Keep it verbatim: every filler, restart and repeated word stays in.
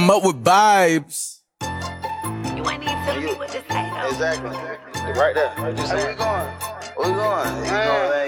come up with vibes. You ain't even telling me what to say though. Exactly. Right there. What you saying? Where we going? Where we going? You know,